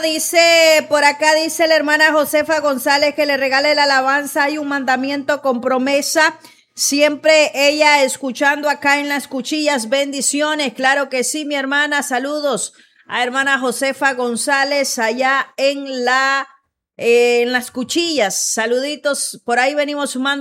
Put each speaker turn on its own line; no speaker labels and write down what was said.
por acá dice la hermana Josefa González que le regale la alabanza. Hay un mandamiento con promesa. Siempre ella escuchando acá en las cuchillas. Bendiciones. Claro que sí, mi hermana. Saludos a hermana Josefa González allá en las cuchillas. Saluditos. Por ahí venimos sumando